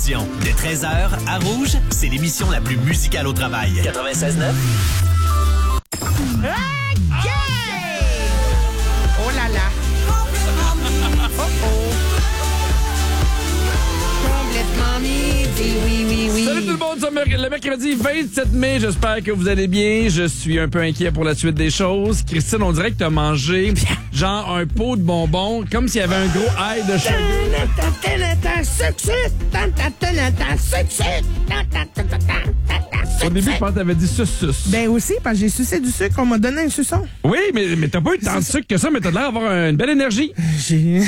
l'émission. Dès 13h, à Rouge, c'est l'émission la plus musicale au travail. 96.9. OK! Oh là là! Complètement midi, oui. Salut tout le monde, c'est le mercredi 27 mai, j'espère que vous allez bien. Je suis un peu inquiet pour la suite des choses. Christine, on dirait que t'as mangé genre un pot de bonbons, comme s'il y avait un gros ail de sugar. Au début, je pense que t'avais dit sus. Ben aussi, parce que j'ai sucé du sucre, on m'a donné un suçon. Oui, mais t'as pas eu tant de sucre que ça, mais t'as l'air d'avoir une belle énergie. Oui,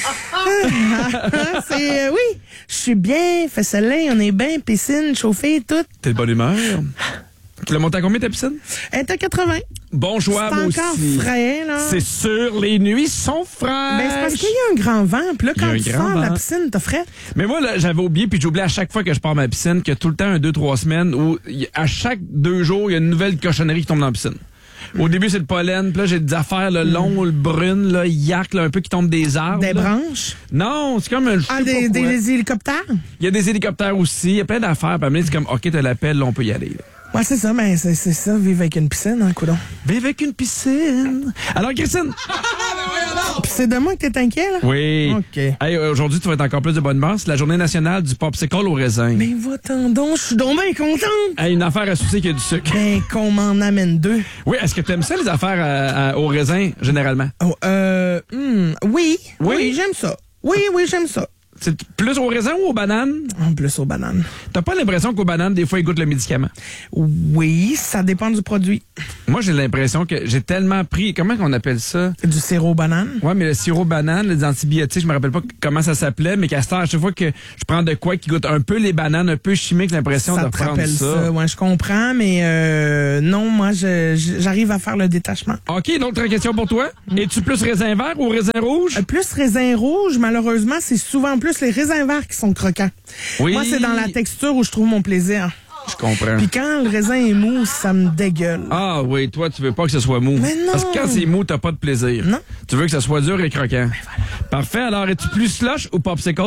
je suis bien, fait soleil, on est bien, piscine, chauffée, tout. T'es de bonne humeur. Tu l'as monté à combien ta piscine? Elle est à 80. Bon choix, moi aussi. C'est encore frais, là. C'est sûr, les nuits sont fraîches. Ben, c'est parce qu'il y a un grand vent, puis là, quand Il y tu a un grand sors de la vent. piscine, t'as frais. Mais moi, là, j'avais oublié, puis j'oublie à chaque fois que je pars ma piscine, qu'il y a tout le temps 2-3 semaines où, à chaque 2 jours, il y a une nouvelle cochonnerie qui tombe dans la piscine. Au début, c'est le pollen, puis là, j'ai des affaires, le long, le brune, là, yark, là, un peu qui tombent des arbres. Des là. branches. Non, c'est comme un... je sais pas quoi. Des hélicoptères. Il y a des hélicoptères aussi, il y a plein d'affaires. Puis à un moment donné, c'est comme, OK, t'as l'appel, là, on peut y aller. Là. Ouais, c'est ça, ben, c'est ça, vivre avec une piscine, hein, coudonc. Vive avec une piscine. Alors, Christine. Puis c'est de moi que t'es inquiet, là? Oui. OK. Hey, aujourd'hui, tu vas être encore plus de bonne humeur. C'est la journée nationale du popsicle au raisin. Mais va-t'en donc, je suis donc bien contente. Hey, une affaire à soucier qu'il y a du sucre. Ben, qu'on m'en amène 2. Oui, est-ce que tu aimes ça, les affaires au raisin, généralement? Oh, oui. Oui? Oui, j'aime ça. Oui, j'aime ça. C'est plus au raisin ou aux bananes? En plus aux bananes. T'as pas l'impression qu'aux bananes, des fois, ils goûtent le médicament? Oui, ça dépend du produit. Moi, j'ai l'impression que j'ai tellement pris... Comment on appelle ça? Du sirop banane. Ouais, mais le sirop banane, les antibiotiques, je me rappelle pas comment ça s'appelait, mais qu'à ce temps, à chaque fois que je prends de quoi qui goûte un peu les bananes, un peu chimique, j'ai l'impression Ça de te prendre rappelle ça. Ouais, je comprends, mais non, moi, j'arrive à faire le détachement. OK, donc, autre question pour toi. Es-tu plus raisin vert ou raisin rouge? Plus raisin rouge, malheureusement, c'est souvent plus les raisins verts qui sont croquants. Oui. Moi, c'est dans la texture où je trouve mon plaisir. Je comprends. Puis quand le raisin est mou, ça me dégueule. Ah oui, toi, tu veux pas que ce soit mou. Mais non. Parce que quand c'est mou, t'as pas de plaisir. Non. Tu veux que ce soit dur et croquant. Parfait. Alors, es-tu plus slush ou popsicle?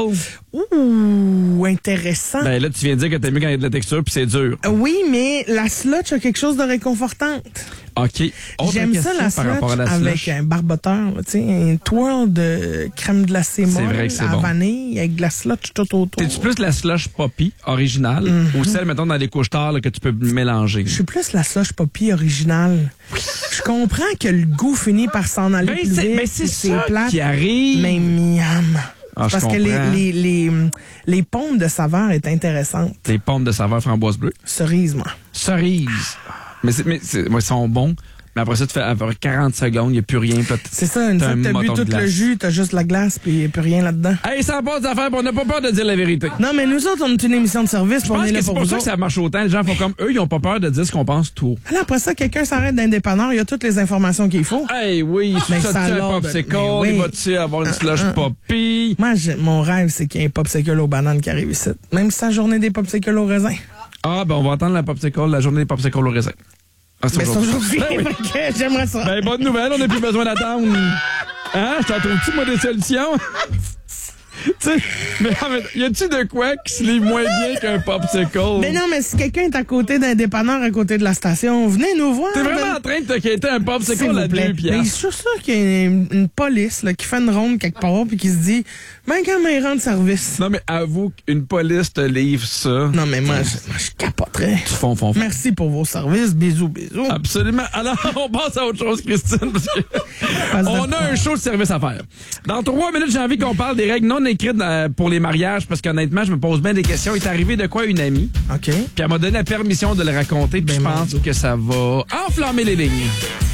Ouh, intéressant. Ben là, tu viens de dire que t'aimes mieux quand il y a de la texture puis c'est dur. Oui, mais la slush a quelque chose de réconfortant. OK. Autre J'aime ça, question la par rapport à slush la avec slush. un barboteur, tu sais, un twirl de crème glacée molle, vrai que c'est à bon. vanille, avec de la slush tout autour. T'es-tu plus la slush poppy originale ou celle, mettons, dans les couches tard là, que tu peux mélanger? Je suis plus la slush poppy originale. Je comprends que le goût finit par s'en aller Ben, plus vite. c'est puis ça plate, qui arrive. mais miam. Ah, je Parce que comprends. les pompes de saveur est intéressante. Les pommes de saveur framboise bleue. Cerise, moi. Cerise. Mais ils sont bons. Mais après ça, tu fais avoir 40 secondes, il n'y a plus rien. C'est ça, une fois que t'as bu tout le jus, t'as juste la glace, puis il n'y a plus rien là-dedans. Hey, ça passe d'affaires, on n'a pas peur de dire la vérité. Non, mais nous autres, on est une émission de service, puis Je on pense est là que c'est pour pour vous ça que autres. ça marche autant. Les gens font comme eux, ils n'ont pas peur de dire ce qu'on pense tout. Alors après ça, quelqu'un s'arrête d'un dépanneur, il y a toutes les informations qu'il faut. Hey, oui, Mais ça ça tu un l'ordre. popsicle, Mais oui. il va-tu avoir une slush poppy? Moi, mon rêve, c'est qu'il y ait un popsicle aux bananes qui arrive ici. Même si c'est la journée des popsicles au raisin. Ah, ben on va attendre la journée des popsicles au raisin. Ah, c'est Mais c'est aujourd'hui. aujourd'hui. Ben oui. Fait que j'aimerais ça. Ben, bonne nouvelle, on n'a plus besoin d'attendre. Hein? Je t'en trouve-tu, moi, des solutions? Tu sais, mais en fait, y a-tu de quoi qui se livre moins bien qu'un popsicle? Mais non, mais si quelqu'un est à côté d'un dépanneur à côté de la station, venez nous voir. T'es vraiment en train de te quitter un S'il popsicle vous à 2 plaît. Mais je piastres. suis sûr qu'il y a une police là, qui fait une ronde quelque part puis qui se dit ben quand même rendre service. Non, mais avoue qu'une police te livre ça. Non, mais moi, je capoterais. Tu fonds. Merci pour vos services. Bisous. Absolument. Alors, on passe à autre chose, Christine, parce que on a un show de service à faire. Dans 3 minutes, j'ai envie qu'on parle des règles non écrites pour les mariages, parce qu'honnêtement, je me pose bien des questions. Il est arrivé de quoi une amie, OK. puis elle m'a donné la permission de le raconter, puis Ben, je pense mon Dieu. que ça va enflammer les lignes.